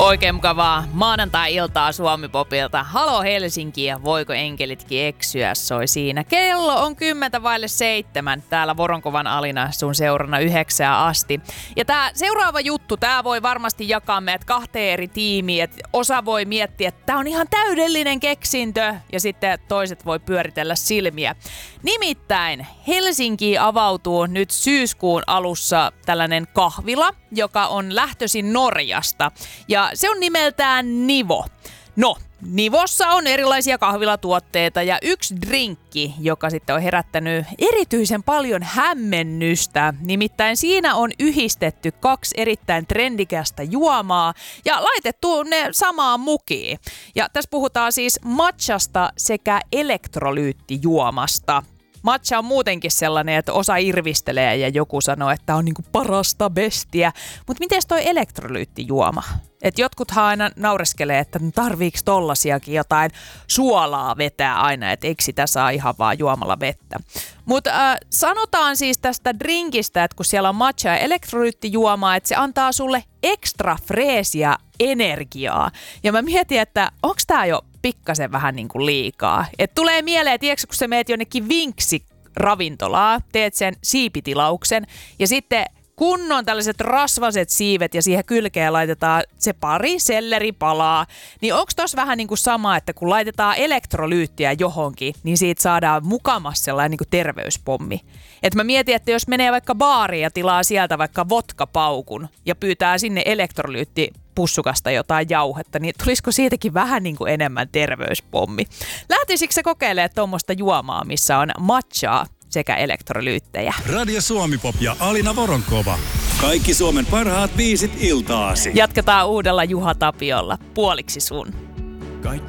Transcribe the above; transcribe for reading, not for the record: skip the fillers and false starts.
Oikein mukavaa maanantai-iltaa Suomi-popilta. Halo Helsinki ja voiko enkelitkin eksyä, soi siinä. Kello on 6:10 täällä Voronkovan Alina sun seurana 9 asti. Ja tää seuraava juttu, tää voi varmasti jakaa meidät 2 eri tiimiin. Et osa voi miettiä, että tää on ihan täydellinen keksintö ja sitten toiset voi pyöritellä silmiä. Nimittäin Helsinkiin avautuu nyt syyskuun alussa tällainen kahvila, joka on lähtöisin Norjasta. Ja se on nimeltään Nivo. No, Nivossa on erilaisia kahvilatuotteita ja yksi drinkki, joka sitten on herättänyt erityisen paljon hämmennystä. Nimittäin siinä on yhdistetty 2 erittäin trendikästä juomaa ja laitettu ne samaan mukiin. Ja tässä puhutaan siis matchasta sekä elektrolyyttijuomasta. Matcha on muutenkin sellainen, että osa irvistelee ja joku sanoo, että on niinku parasta bestiä. Mutta miten toi elektrolyyttijuoma? Et jotkuthan aina naureskelee, että tarviiks tollasiakin jotain suolaa vetää aina, että eikö sitä saa ihan vaan juomalla vettä. Mutta sanotaan siis tästä drinkistä, että kun siellä on matcha ja elektrolyyttijuomaa, että se antaa sulle ekstra freesiä energiaa. Ja mä mietin, että onko tää jo pikkasen vähän niin kuin liikaa. Et tulee mieleen, tiedätkö, kun sä meet jonnekin Vinksi-ravintolaa, teet sen siipitilauksen ja sitten kunnon tällaiset rasvaset siivet ja siihen kylkeen laitetaan se pari selleripalaa, niin onko tossa vähän niin kuin sama, että kun laitetaan elektrolyyttiä johonkin, niin siitä saadaan mukamas sellainen niin kuin terveyspommi. Et mä mietin, että jos menee vaikka baariin ja tilaa sieltä vaikka vodkapaukun ja pyytää sinne elektrolyyttipussukasta jotain jauhetta, niin tulisiko siitäkin vähän niin kuin enemmän terveyspommi? Lähtisikö se kokeilemaan tuommoista juomaa, missä on matchaa sekä elektrolyyttejä? Radio Suomi-pop ja Alina Voronkova. Kaikki Suomen parhaat biisit iltaasi. Jatketaan uudella Juha Tapiolla. Puoliksi sun. Kaikki